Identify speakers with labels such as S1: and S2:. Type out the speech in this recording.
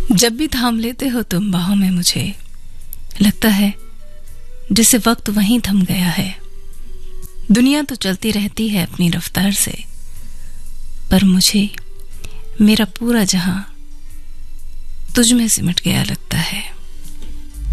S1: जब भी थाम लेते हो तुम बाहों में मुझे, लगता है जैसे वक्त वहीं थम गया है। दुनिया तो चलती रहती है अपनी रफ्तार से, पर मुझे मेरा पूरा जहां तुझ में सिमट गया लगता है।